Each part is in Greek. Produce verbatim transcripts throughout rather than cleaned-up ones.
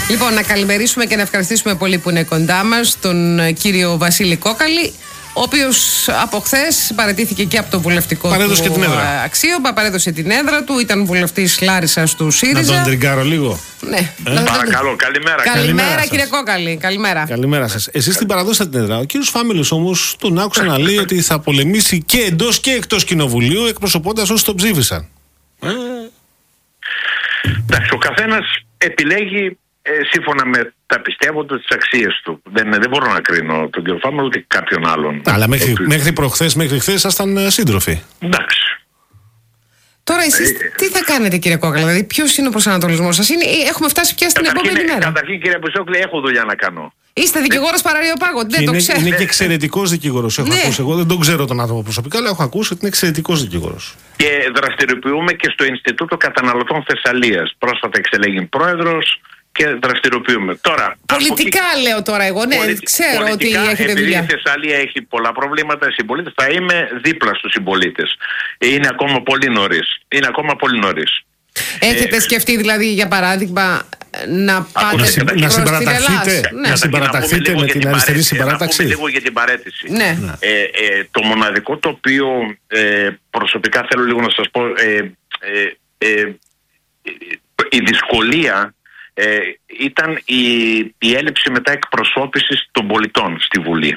Λοιπόν, να καλημερίσουμε και να ευχαριστήσουμε πολύ που είναι κοντά μας τον κύριο Βασίλη Κόκαλη, ο οποίος από χθες παραιτήθηκε και από το βουλευτικό παρέδωσε του και την έδρα. αξίωμα, παρέδωσε την έδρα του, ήταν βουλευτής Λάρισσας του ΣΥΡΙΖΑ. Να τον τριγκάρω λίγο. Ναι. Ε? Να... Παρακαλώ, καλημέρα. Καλημέρα, καλημέρα κύριε Κόκαλη. Καλημέρα. Καλημέρα σας. Εσείς την παραδώσατε την έδρα. Ο κύριος Φάμελος όμως τον άκουσα να λέει ότι θα πολεμήσει και εντός και εκτός κοινοβουλίου, εκπροσωπώντας όσοι τον ψήφισαν. Ε? Εντάξει, ο καθένας επιλέγει ε, σύμφωνα με τα πιστεύοντα τις αξίες του. Δεν, δεν μπορώ να κρίνω τον κύριο Φάμελο ούτε κάποιον άλλον. Αλλά μέχρι, μέχρι προχθές, μέχρι χθες ήσασταν σύντροφοι. Εντάξει. Τώρα εσείς τι θα κάνετε, κύριε Κόκαλη, δηλαδή ποιος είναι ο προσανατολισμός σας? Είναι, έχουμε φτάσει πια στην Καταρχήν, επόμενη μέρα. καταρχήν, κύριε Πισόκλη, έχω δουλειά να κάνω. Είστε δικηγόρος παραλίωπάγο, δεν το είναι, ξέρω. είναι και εξαιρετικός δικηγόρος. Έχω Ναι. ακούσει. Εγώ δεν τον ξέρω τον άνθρωπο προσωπικά, αλλά έχω ακούσει ότι είναι εξαιρετικός δικηγόρος. Και δραστηριοποιούμε και στο Ινστιτούτο Καταναλωτών Θεσσαλίας. Πρόσφατα εξελέγει πρόεδρος και δραστηριοποιούμε. Τώρα, Πολιτικά από... λέω τώρα εγώ, ναι, Πολιτι... ξέρω πολιτικά, ότι έχετε επειδή δουλειά. η Θεσσαλία έχει πολλά προβλήματα, οι συμπολίτες, θα είμαι δίπλα στους συμπολίτες. Είναι ακόμα πολύ νωρίς. Είναι ακόμα πολύ νωρίς. Έχετε ε, σκεφτεί δηλαδή για παράδειγμα να πάτε να προς συμπα- την να Ελλάδα? συμπαραταχθείτε. Ναι. Να συμπαραταχθείτε με την αριστερή συμπαράταξη. Να πούμε λίγο για την παρέτηση. Ναι. Ε, ε, το μοναδικό το οποίο ε, προσωπικά θέλω λίγο να σας πω, ε, ε, ε, ε, η δυσκολία ε, ήταν η, η έλλειψη μετά εκπροσώπησης των πολιτών στη Βουλή.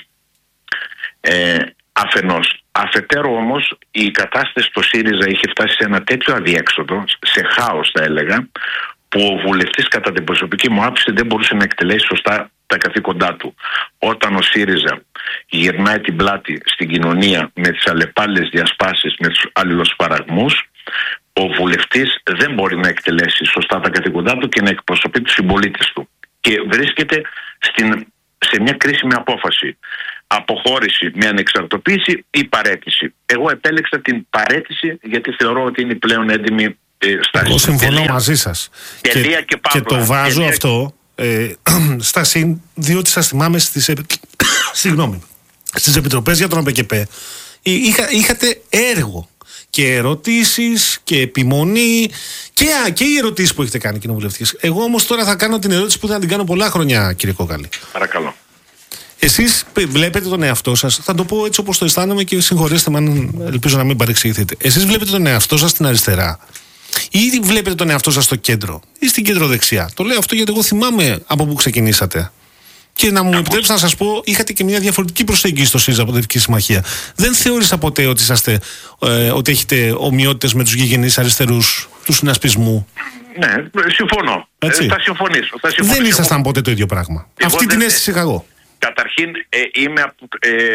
Ε, αφενός. Αφετέρου όμως η κατάσταση στο ΣΥΡΙΖΑ είχε φτάσει σε ένα τέτοιο αδιέξοδο, σε χάος θα έλεγα, που ο βουλευτής κατά την προσωπική μου άποψη δεν μπορούσε να εκτελέσει σωστά τα καθήκοντά του. Όταν ο ΣΥΡΙΖΑ γυρνάει την πλάτη στην κοινωνία με τις αλλεπάλληλες διασπάσεις, με τους αλληλοσπαραγμούς, ο βουλευτής δεν μπορεί να εκτελέσει σωστά τα καθήκοντά του και να εκπροσωπεί τους συμπολίτες του. Και βρίσκεται στην, σε μια κρίσιμη απόφαση. Αποχώρηση με ανεξαρτοποίηση ή παρέτηση. Εγώ επέλεξα την παρέτηση γιατί θεωρώ ότι είναι πλέον έντιμη ε, στάση. Εγώ συμφωνώ τελεία. μαζί σας. Τελεία Και, και, και το βάζω τελεία. αυτό ε, στα συν, διότι σας θυμάμαι στις, επι... Συγγνώμη, στις επιτροπές για τον ΑΠΚΠ είχα, είχατε έργο και ερωτήσεις και επιμονή και, α, και οι ερωτήσεις που έχετε κάνει κοινοβουλευτικές. Εγώ όμως τώρα θα κάνω την ερώτηση που θα την κάνω πολλά χρόνια, κύριε Κόκαλη. Παρακαλώ. Εσείς βλέπετε τον εαυτό σας, θα το πω έτσι όπως το αισθάνομαι και συγχωρέστε με αν ελπίζω να μην παρεξηγηθείτε. Εσείς βλέπετε τον εαυτό σας στην αριστερά ή βλέπετε τον εαυτό σας στο κέντρο ή στην κέντρο-δεξιά? Το λέω αυτό γιατί εγώ θυμάμαι από πού ξεκινήσατε. Και να μου επιτρέψετε να σας πω, είχατε και μια διαφορετική προσέγγιση στο ΣΥΡΙΖΑ από την Δυτική Συμμαχία. Δεν θεώρησα ποτέ ότι, είσαστε, ε, ότι έχετε ομοιότητες με τους γηγενείς αριστερούς του συνασπισμού. Ναι, συμφωνώ. Ε, θα συμφωνήσω. Θα συμφωνήσω. Δεν ήσασταν ποτέ το ίδιο πράγμα. Εγώ Αυτή δεν... την αίσθηση είχα εγώ. Καταρχήν, ε, είμαι από, ε, ε,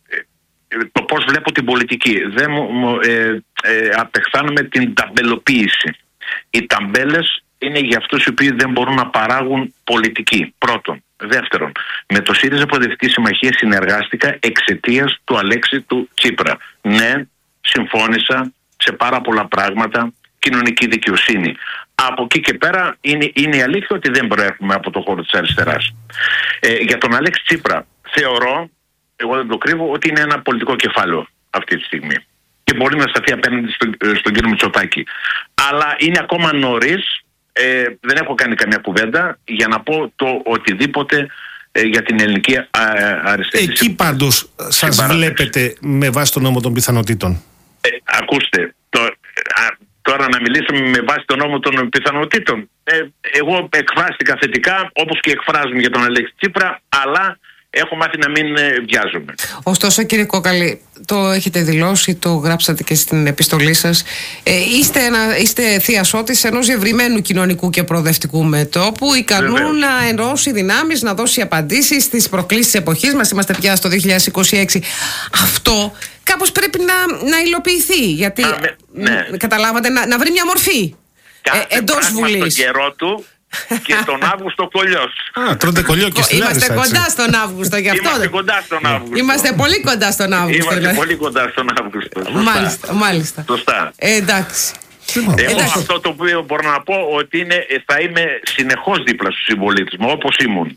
ε, το πώς βλέπω την πολιτική. Δεν μου ε, ε, απεχθάνομαι την ταμπελοποίηση. Οι ταμπέλες είναι για αυτούς οι οποίοι δεν μπορούν να παράγουν πολιτική. Πρώτον. Δεύτερον, με το ΣΥΡΙΖΑ Προοδευτική Συμμαχία συνεργάστηκα εξαιτίας του Αλέξη του Τσίπρα. Ναι, συμφώνησα σε πάρα πολλά πράγματα, κοινωνική δικαιοσύνη. Από εκεί και πέρα είναι, είναι η αλήθεια ότι δεν προέρχομαι από το χώρο της αριστεράς. Ε, για τον Αλέξη Τσίπρα θεωρώ, εγώ δεν το κρύβω, ότι είναι ένα πολιτικό κεφάλαιο αυτή τη στιγμή. Και μπορεί να σταθεί απέναντι στον, στον κύριο Μητσοτάκη. Αλλά είναι ακόμα νωρίς, ε, δεν έχω κάνει καμία κουβέντα για να πω το οτιδήποτε ε, για την ελληνική α, αριστερή. Εκεί πάντως σας βλέπετε με βάση τον νόμο των πιθανότητων. Ε, ακούστε, το, α, τώρα να μιλήσουμε με βάση τον νόμο των πιθανότητων. Ε, εγώ εκφράστηκα θετικά, όπως και εκφράζομαι για τον Αλέξη Τσίπρα, αλλά έχω μάθει να μην ε, βιάζομαι. Ωστόσο, κύριε Κόκαλη, το έχετε δηλώσει, το γράψατε και στην επιστολή σας. Ε, είστε, ένα, είστε θειασότης ενός ευρυμένου κοινωνικού και προοδευτικού μετώπου, ικανού Βεβαίως. να ενώσει δυνάμεις, να δώσει απαντήσεις στις προκλήσεις της εποχής μας. Είμαστε πια στο δύο χιλιάδες είκοσι έξι. Αυτό κάπως πρέπει να, να υλοποιηθεί. Γιατί, Α, ναι. καταλάβατε, να, να βρει μια μορφή ε, εντός Βουλής. Στον καιρό του και τον Αύγουστο κολλιός. Α, τρώτε κολλιό και στη Είμαστε Λάρισα, κοντά στον Αύγουστο, γι' αυτό. Είμαστε κοντά στον Αύγουστο. Είμαστε πολύ κοντά στον Αύγουστο. Είμαστε δηλαδή. πολύ κοντά στον Αύγουστο. Σωστά. Μάλιστα, μάλιστα. Σωστά. Ε, εντάξει. Εγώ Εντάξει. αυτό το οποίο μπορώ να πω ότι είναι, θα είμαι συνεχώς δίπλα στους συμπολίτες μου, όπως ήμουν.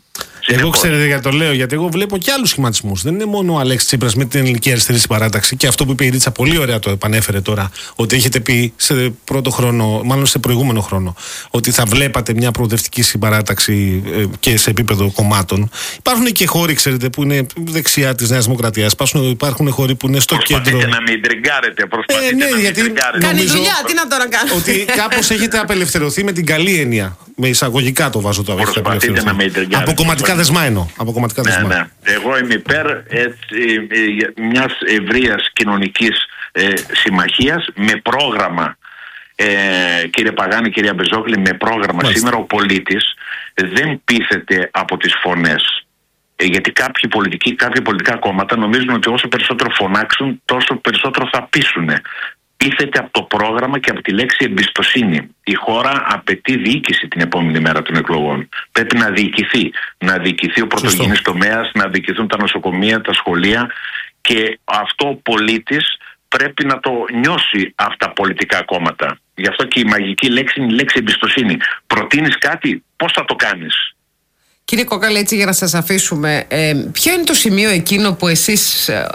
Εγώ ξέρετε γιατί το λέω, γιατί εγώ βλέπω και άλλους σχηματισμούς. Δεν είναι μόνο ο Αλέξης Τσίπρας με την Ελληνική Αριστερή Συμπαράταξη και αυτό που είπε η Ρίτσα πολύ ωραία το επανέφερε τώρα. Ότι έχετε πει σε πρώτο χρόνο, μάλλον σε προηγούμενο χρόνο, ότι θα βλέπατε μια προοδευτική συμπαράταξη ε, και σε επίπεδο κομμάτων. Υπάρχουν και χώροι, ξέρετε, που είναι δεξιά της Νέας Δημοκρατίας. Υπάρχουν, υπάρχουν χώροι που είναι στο προσπαθείτε κέντρο. να μην τριγκάρετε. Προσπαθείτε Ε, ναι, να γιατί μην τριγκάρετε. Κάνει δουλειά, τι να τώρα κάνω. Ότι κάπως έχετε απελευθερωθεί με την καλή έννοια. Με εισαγωγικά το βάζω το έχετε Προσπαθείτε να μην τριγκάρετε. Από κομματικά δεσμά εννοώ. Από κομματικά Ναι, δεσμά. ναι. Εγώ είμαι υπέρ έτσι, ε, μιας ευρείας κοινωνικής ε, συμμαχίας με πρόγραμμα. Ε, κύριε Παγάνη, κυρία Μπεζόκλη, με πρόγραμμα. Μάλιστα. Σήμερα ο πολίτης δεν πείθεται από τις φωνές. Ε, γιατί κάποιοι πολιτικοί, κάποια πολιτικά κόμματα νομίζουν ότι όσο περισσότερο φωνάξουν, τόσο περισσότερο θα πείσουν. Πείθεται από το πρόγραμμα και από τη λέξη εμπιστοσύνη. Η χώρα απαιτεί διοίκηση την επόμενη μέρα των εκλογών. Πρέπει να διοικηθεί. Να διοικηθεί ο πρωτογενής τομέας, να διοικηθούν τα νοσοκομεία, τα σχολεία, και αυτό ο πολίτης πρέπει να το νιώσει αυτά τα πολιτικά κόμματα. Γι' αυτό και η μαγική λέξη είναι η λέξη εμπιστοσύνη. Προτείνεις κάτι, πώς θα το κάνεις? Κύριε Κόκαλη, έτσι για να σας αφήσουμε, ε, ποιο είναι το σημείο εκείνο που εσείς, ε,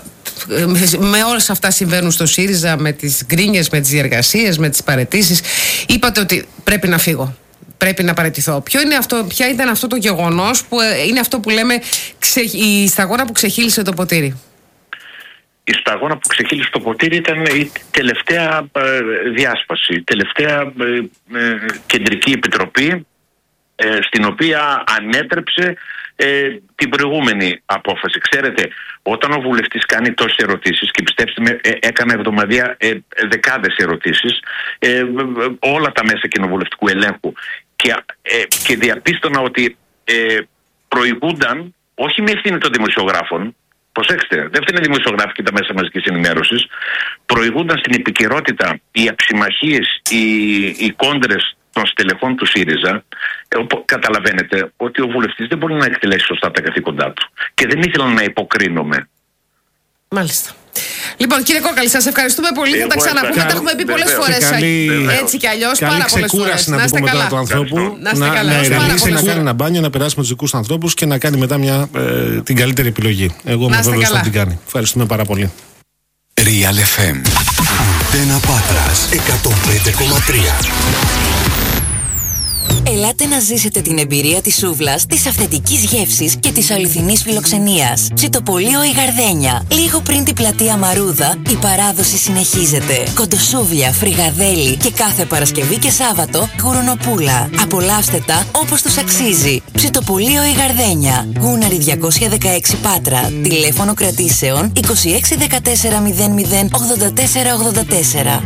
με όλα αυτά συμβαίνουν στο ΣΥΡΙΖΑ, με τις γκρίνιες, με τις διεργασίες, με τις παραιτήσεις, είπατε ότι πρέπει να φύγω, πρέπει να παραιτηθώ? Ποιο είναι αυτό, ποια ήταν αυτό το γεγονός που ε, είναι αυτό που λέμε ξε, η σταγόνα που ξεχύλισε το ποτήρι? Η σταγόνα που ξεχύλισε το ποτήρι ήταν η τελευταία ε, διάσπαση, η τελευταία ε, ε, κεντρική επιτροπή, ε, στην οποία ανέτρεψε ε, την προηγούμενη απόφαση. Ξέρετε, όταν ο βουλευτής κάνει τόσες ερωτήσεις, και πιστέψτε με, ε, έκανα εβδομαδία ε, δεκάδες ερωτήσεις, ε, όλα τα μέσα κοινοβουλευτικού ελέγχου, και, ε, και διαπίστωνα ότι ε, προηγούνταν όχι με ευθύνη των δημοσιογράφων. Προσέξτε, δεν φταίνε οι δημοσιογράφοι και τα μέσα μαζικής ενημέρωσης. Προηγούνταν στην επικαιρότητα οι αψημαχίες, οι, οι κόντρες των στελεχών του ΣΥΡΙΖΑ. Ε, καταλαβαίνετε ότι ο βουλευτής δεν μπορεί να εκτελέσει σωστά τα καθήκοντά του. Και δεν ήθελα να υποκρίνομαι. Μάλιστα. Λοιπόν, κύριε Κόκαλη, σας ευχαριστούμε πολύ. Εγώ θα τα ξαναπούμε. Τα έχουμε πει πολλές φορές. Έτσι κι αλλιώς. Πάρα πολλές φορές. Να είστε καλά. Του ανθρώπου, να είστε καλά. Να ηρεμήσει, να κάνει ένα μπάνιο, να περάσει με τους δικούς ανθρώπους και να κάνει μετά μια, ε, την καλύτερη επιλογή. Εγώ είμαι βέβαιος να την κάνει. Ευχαριστούμε πάρα πολύ. Real εφ εμ. Αντένα Πάτρας εκατόν πέντε κόμμα τρία. Ελάτε να ζήσετε την εμπειρία της σούβλας, της αυθεντικής γεύσης και της αληθινής φιλοξενίας. Ψητοπολείο η Γαρδένια. Λίγο πριν την πλατεία Μαρούδα, η παράδοση συνεχίζεται. Κοντοσούβλια, φρυγαδέλι και κάθε Παρασκευή και Σάββατο γουρουνοπούλα. Απολαύστε τα όπως τους αξίζει. Ψητοπολείο η Γαρδένια. Γούναρη διακόσια δεκαέξι Πάτρα. Τηλέφωνο κρατήσεων είκοσι έξι δεκατέσσερα μηδέν μηδέν ογδόντα τέσσερα ογδόντα τέσσερα.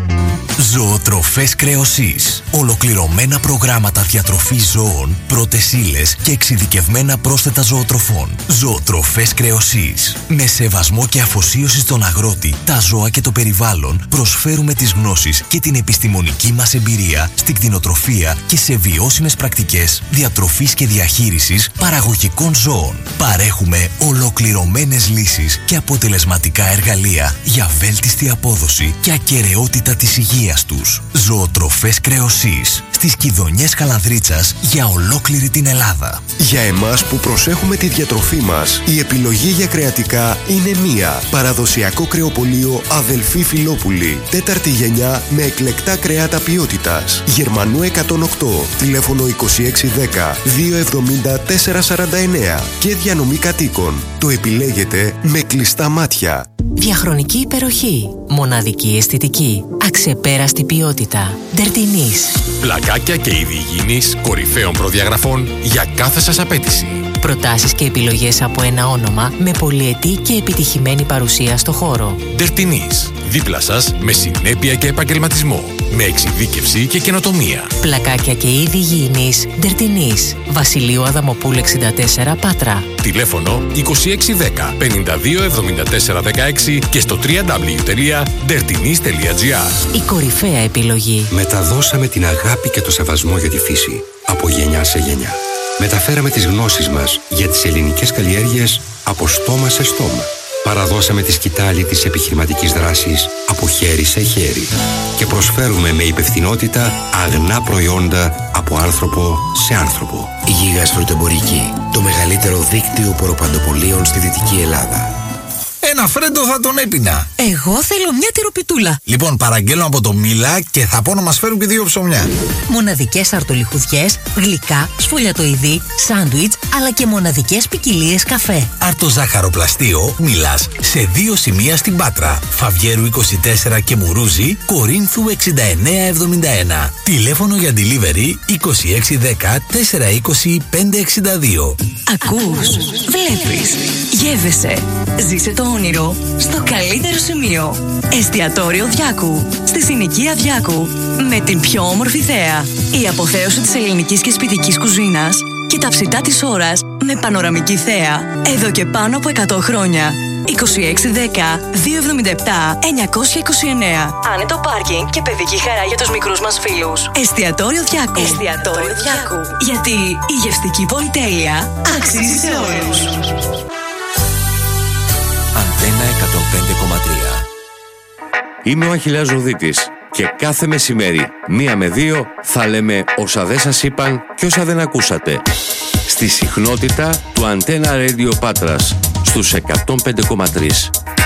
Ζωοτροφές Κρεοσής. Ολοκληρωμένα προγράμματα διατροφής ζώων, πρώτες ύλες και εξειδικευμένα πρόσθετα ζωοτροφών. Ζωοτροφές Κρεοσής. Με σεβασμό και αφοσίωση στον αγρότη, τα ζώα και το περιβάλλον, προσφέρουμε τις γνώσεις και την επιστημονική μας εμπειρία στην κτηνοτροφία και σε βιώσιμες πρακτικές διατροφής και διαχείρισης παραγωγικών ζώων. Παρέχουμε ολοκληρωμένες λύσεις και αποτελεσματικά εργαλεία για βέλτιστη απόδοση και ακεραιότητα της υγείας τους. Ζωοτροφές Κρεοσής. Στις Κιδωνιές Καλανδρίτσας για ολόκληρη την Ελλάδα. Για εμάς που προσέχουμε τη διατροφή μας, η επιλογή για κρεατικά είναι μία. Παραδοσιακό κρεοπωλείο Αδελφή Φιλόπουλη. Τέταρτη γενιά με εκλεκτά κρεάτα ποιότητας. Γερμανού εκατόν οκτώ. Τηλέφωνο είκοσι έξι δέκα δύο εβδομήντα τέσσερα σαράντα εννέα. Και διανομή κατοίκων. Το επιλέγετε με κλειστά μάτια. Διαχρονική υπεροχή. Μοναδική αισθητική. Αξεπέραστη ποιότητα. Ντερτινής. Πλακάκια και είδη υγιεινής κορυφαίων προδιαγραφών για κάθε σας απέτηση. Προτάσεις και επιλογές από ένα όνομα με πολυετή και επιτυχημένη παρουσία στο χώρο. Ντερτινής. Δίπλα σας με συνέπεια και επαγγελματισμό. Με εξειδίκευση και καινοτομία. Πλακάκια και είδη υγιεινής. Ντερτινής. Βασιλείου Αδαμοπούλου εξήντα τέσσερα Πάτρα. Τηλέφωνο είκοσι έξι δέκα πενήντα δύο εβδομήντα τέσσερα δεκαέξι και στο double-u double-u double-u τελεία ντερτινής τελεία τζι άρ. Η κορυφαία επιλογή. Μεταδώσαμε την αγάπη και το σεβασμό για τη φύση από γενιά σε γενιά. Μεταφέραμε τις γνώσεις μας για τις ελληνικές καλλιέργειες από στόμα σε στόμα. παραδώσαμε τη σκητάλη της επιχειρηματικής δράσης από χέρι σε χέρι και προσφέρουμε με υπευθυνότητα αγνά προϊόντα από άνθρωπο σε άνθρωπο. Γίγας Φρουτεμπορική, το μεγαλύτερο δίκτυο ποροπαντοπολίων στη Δυτική Ελλάδα. Ένα φρέντο θα τον έπινα. Εγώ θέλω μια τυροπιτούλα. Λοιπόν, παραγγέλνω από το Μίλα και θα πω να μας φέρουν και δύο ψωμιά. Μοναδικές αρτολιχουδιές, γλυκά, σφολιατοειδή, σάντουιτς, αλλά και μοναδικές ποικιλίες καφέ. Αρτοζάχαροπλαστείο Μίλας σε δύο σημεία στην Πάτρα. Φαβιέρου είκοσι τέσσερα και Μουρούζη, Κορίνθου εξήντα εννέα εβδομήντα ένα. Τηλέφωνο για delivery είκοσι έξι δέκα τετρακόσια είκοσι πεντακόσια εξήντα δύο. Ακούς, βλέπεις, γεύεσαι. Ζήσε το όνειρο στο καλύτερο σημείο. Εστιατόριο Διάκου, στη συνοικία Διάκου. Με την πιο όμορφη θέα, η αποθέωση της ελληνικής και σπιτικής κουζίνας και τα ψητά της ώρας με πανοραμική θέα. Εδώ και πάνω από εκατό χρόνια. είκοσι έξι δέκα διακόσια εβδομήντα επτά εννιακόσια είκοσι εννέα. Άνετο πάρκινγκ και παιδική χαρά για τους μικρούς μας φίλους. Εστιατόριο Διάκου. Εστιατόριο Διάκου. Γιατί η γευστική πολυτέλεια αξίζει σε όλους. Αντένα εκατόν πέντε κόμμα τρία. Είμαι ο Αχιλλέας Ροδίτης και κάθε μεσημέρι, μία με δύο, θα λέμε όσα δεν σας είπαν και όσα δεν ακούσατε. Στη συχνότητα του Αντένα Radio Πάτρας, στους εκατόν πέντε κόμμα τρία.